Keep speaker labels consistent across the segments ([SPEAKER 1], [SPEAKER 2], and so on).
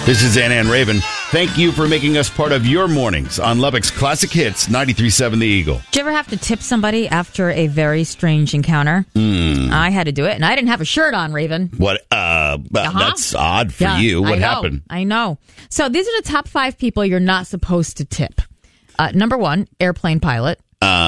[SPEAKER 1] This is Anna and Raven. Thank you for making us part of your mornings on Lubbock's Classic Hits 93.7 The Eagle.
[SPEAKER 2] Did you ever have to tip somebody after a very strange encounter? I had to do it, and I didn't have a shirt on, Raven.
[SPEAKER 1] What? That's odd for you. What happened?
[SPEAKER 2] I know. So these are the top 5 people you're not supposed to tip. Number 1, airplane pilot.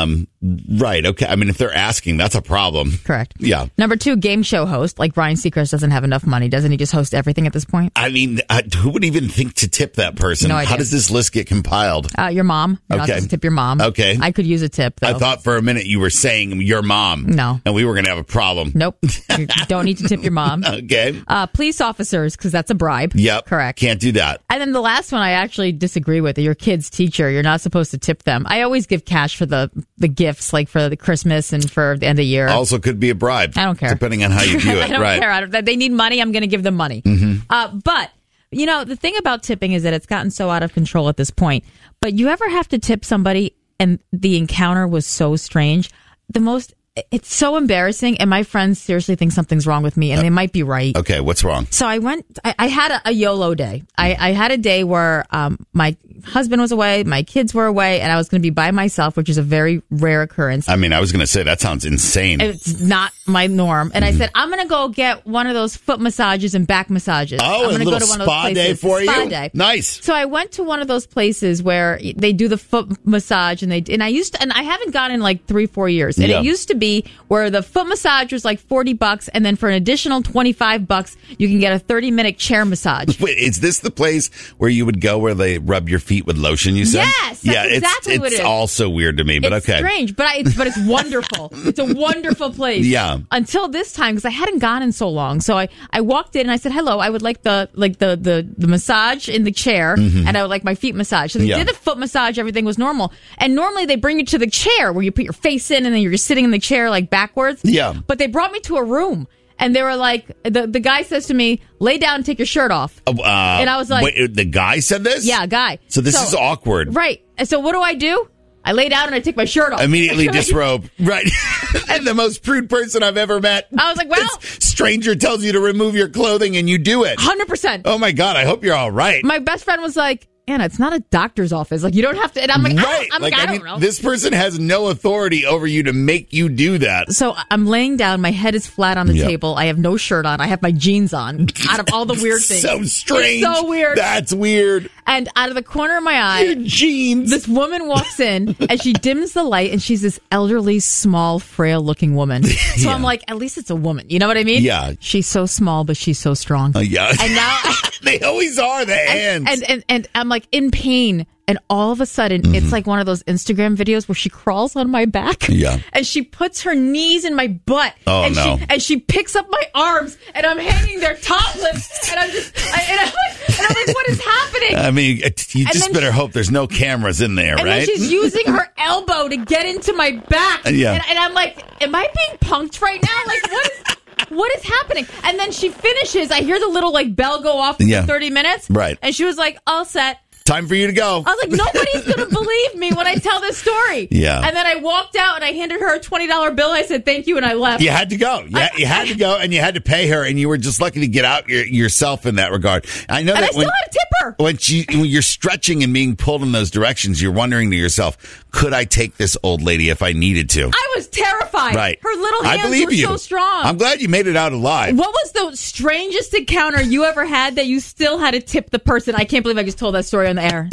[SPEAKER 1] Right. Okay. I mean, if they're asking, that's a problem.
[SPEAKER 2] Correct.
[SPEAKER 1] Yeah.
[SPEAKER 2] Number 2, game show host. Like Ryan Seacrest doesn't have enough money. Doesn't he just host everything at this point?
[SPEAKER 1] I mean, who would even think to tip that person?
[SPEAKER 2] No idea.
[SPEAKER 1] How does this list get compiled?
[SPEAKER 2] Your mom. You're not supposed to tip your mom.
[SPEAKER 1] Okay.
[SPEAKER 2] I could use a tip, though.
[SPEAKER 1] I thought for a minute you were saying your mom.
[SPEAKER 2] No.
[SPEAKER 1] And we were going to have a problem.
[SPEAKER 2] Nope. You don't need to tip your mom.
[SPEAKER 1] Okay.
[SPEAKER 2] Police officers, because that's a bribe.
[SPEAKER 1] Yep.
[SPEAKER 2] Correct.
[SPEAKER 1] Can't do that.
[SPEAKER 2] And then the last one I actually disagree with. Your kid's teacher, you're not supposed to tip them. I always give cash for the gifts, like for the Christmas and for the end of the year.
[SPEAKER 1] Also could be a bribe.
[SPEAKER 2] I don't care.
[SPEAKER 1] Depending on how you view it.
[SPEAKER 2] I don't care. They need money. I'm going to give them money. But, you know, the thing about tipping is that it's gotten so out of control at this point. But you ever have to tip somebody and the encounter was so strange? It's so embarrassing, and my friends seriously think something's wrong with me, and they might be right.
[SPEAKER 1] Okay, what's wrong?
[SPEAKER 2] So I had a YOLO day. I had a day where my husband was away, my kids were away, and I was going to be by myself, which is a very rare occurrence.
[SPEAKER 1] I mean, I was going to say, that sounds insane.
[SPEAKER 2] It's not my norm. And I said, I'm going to go get one of those foot massages and back massages.
[SPEAKER 1] Oh,
[SPEAKER 2] I'm
[SPEAKER 1] a
[SPEAKER 2] gonna
[SPEAKER 1] little
[SPEAKER 2] go to one
[SPEAKER 1] spa
[SPEAKER 2] of those
[SPEAKER 1] day
[SPEAKER 2] places.
[SPEAKER 1] for
[SPEAKER 2] Spa
[SPEAKER 1] you?
[SPEAKER 2] Day.
[SPEAKER 1] Nice.
[SPEAKER 2] So I went to one of those places where they do the foot massage, and I haven't gone in like 3-4 years. And it used to be where the foot massage was like $40, and then for an additional $25, you can get a 30-minute chair massage.
[SPEAKER 1] Wait, is this the place where you would go where they rub your feet with lotion, you said?
[SPEAKER 2] Yes, that's exactly what it is.
[SPEAKER 1] It's also weird to me, but
[SPEAKER 2] it's
[SPEAKER 1] okay.
[SPEAKER 2] Strange, but it's wonderful. It's a wonderful place.
[SPEAKER 1] Yeah.
[SPEAKER 2] Until this time, because I hadn't gone in so long. So I walked in and I said, hello, I would like the massage in the chair, and I would like my feet massaged. So they did the foot massage, everything was normal. And normally they bring you to the chair where you put your face in and then you're just sitting in the chair like backwards.
[SPEAKER 1] Yeah.
[SPEAKER 2] But they brought me to a room. And they were like, the guy says to me, lay down and take your shirt off. And I was like...
[SPEAKER 1] Wait, the guy said this?
[SPEAKER 2] Yeah, guy.
[SPEAKER 1] So this is awkward.
[SPEAKER 2] Right. And so what do? I lay down and I take my shirt off.
[SPEAKER 1] Immediately disrobe. Right. And the most prude person I've ever met.
[SPEAKER 2] I was like, well...
[SPEAKER 1] Stranger tells you to remove your clothing and you do it.
[SPEAKER 2] 100%.
[SPEAKER 1] Oh, my God. I hope you're all right.
[SPEAKER 2] My best friend was like... Anna, it's not a doctor's office. Like, you don't have to... And I'm like,
[SPEAKER 1] right.
[SPEAKER 2] I don't know.
[SPEAKER 1] This person has no authority over you to make you do that.
[SPEAKER 2] So I'm laying down. My head is flat on the table. I have no shirt on. I have my jeans on. Out of all the weird things.
[SPEAKER 1] So strange.
[SPEAKER 2] It's so weird.
[SPEAKER 1] That's weird.
[SPEAKER 2] And out of the corner of my eye...
[SPEAKER 1] Your jeans.
[SPEAKER 2] This woman walks in, and she dims the light, and she's this elderly, small, frail-looking woman. So I'm like, at least it's a woman. You know what I mean?
[SPEAKER 1] Yeah.
[SPEAKER 2] She's so small, but she's so strong.
[SPEAKER 1] Yeah.
[SPEAKER 2] And now...
[SPEAKER 1] They always are, the hands.
[SPEAKER 2] And I'm like in pain. And all of a sudden, it's like one of those Instagram videos where she crawls on my back.
[SPEAKER 1] Yeah.
[SPEAKER 2] And she puts her knees in my butt.
[SPEAKER 1] Oh,
[SPEAKER 2] and
[SPEAKER 1] no.
[SPEAKER 2] She picks up my arms, and I'm hanging there topless. And I'm like, what is happening?
[SPEAKER 1] I mean, you just better hope there's no cameras in there,
[SPEAKER 2] and
[SPEAKER 1] right?
[SPEAKER 2] And then she's using her elbow to get into my back.
[SPEAKER 1] Yeah.
[SPEAKER 2] And I'm like, am I being punked right now? Like, what is happening? And then she finishes. I hear the little like bell go off for 30 minutes.
[SPEAKER 1] Right.
[SPEAKER 2] And she was like, all set.
[SPEAKER 1] Time for you to go.
[SPEAKER 2] I was like, nobody's going to believe me when I tell this story.
[SPEAKER 1] Yeah.
[SPEAKER 2] And then I walked out and I handed her a $20 bill. I said, thank you. And I left.
[SPEAKER 1] You had to go. You had to go and you had to pay her. And you were just lucky to get out yourself in that regard. I know
[SPEAKER 2] and
[SPEAKER 1] that
[SPEAKER 2] I still had to tip her.
[SPEAKER 1] When you're stretching and being pulled in those directions, you're wondering to yourself, could I take this old lady if I needed to?
[SPEAKER 2] I was terrified.
[SPEAKER 1] Right.
[SPEAKER 2] Her little hands
[SPEAKER 1] I believe
[SPEAKER 2] were
[SPEAKER 1] you.
[SPEAKER 2] so strong.
[SPEAKER 1] I'm glad you made it out alive.
[SPEAKER 2] What was the strangest encounter you ever had that you still had to tip the person? I can't believe I just told that story on the air.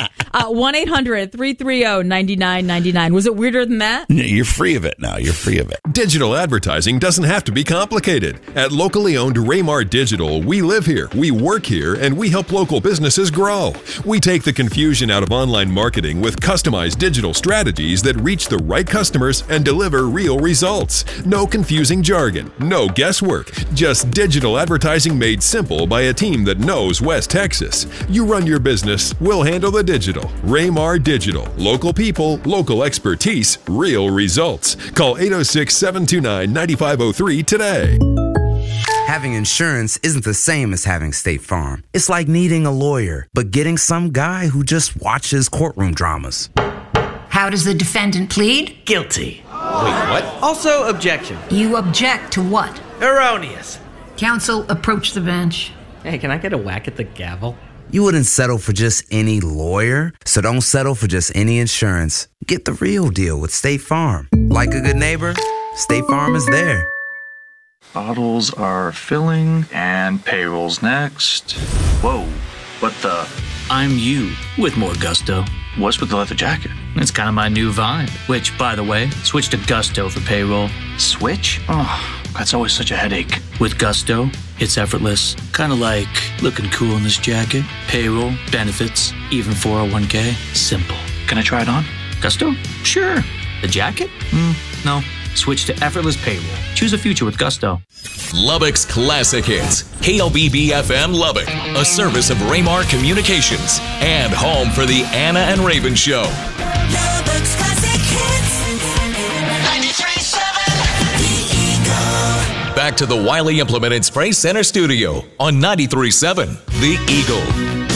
[SPEAKER 2] 1-800-330-9999. Was it weirder than that?
[SPEAKER 1] You're free of it now. You're free of it.
[SPEAKER 3] Digital advertising doesn't have to be complicated. At locally owned Raymar Digital, we live here, we work here, and we help local businesses grow. We take the confusion out of online marketing with customized digital strategies that reach the right customers and deliver real results. No confusing jargon, no guesswork, just digital advertising made simple by a team that knows West Texas. You run your business, we'll handle the digital. Raymar Digital. Local people, local expertise, real results. Call 806-729-9503 today.
[SPEAKER 4] Having insurance isn't the same as having State Farm. It's like needing a lawyer, but getting some guy who just watches courtroom dramas.
[SPEAKER 5] How does the defendant plead?
[SPEAKER 6] Guilty. Wait, what? Also, objection.
[SPEAKER 5] You object to what?
[SPEAKER 6] Erroneous.
[SPEAKER 5] Counsel, approach the bench.
[SPEAKER 6] Hey, can I get a whack at the gavel?
[SPEAKER 4] You wouldn't settle for just any lawyer, so don't settle for just any insurance. Get the real deal with State Farm. Like a good neighbor, State Farm is there.
[SPEAKER 7] Bottles are filling and payroll's next. Whoa, what the?
[SPEAKER 8] I'm you with more gusto.
[SPEAKER 7] What's with the leather jacket?
[SPEAKER 8] It's kind of my new vibe, which, by the way, switch to Gusto for payroll.
[SPEAKER 7] Switch? Oh, that's always such a headache.
[SPEAKER 8] With Gusto, it's effortless. Kind of like looking cool in this jacket. Payroll, benefits, even 401k. Simple.
[SPEAKER 7] Can I try it on?
[SPEAKER 8] Gusto? Sure. The jacket? No. Switch to effortless payroll. Choose a future with Gusto.
[SPEAKER 9] Lubbock's classic hits. KLBB-FM Lubbock, a service of Raymar Communications and home for the Anna and Raven Show.
[SPEAKER 10] Lubbock's classic hits. 93.7 The Eagle.
[SPEAKER 9] Back to the Wiley Implement and Spray Center studio on 93.7 The Eagle.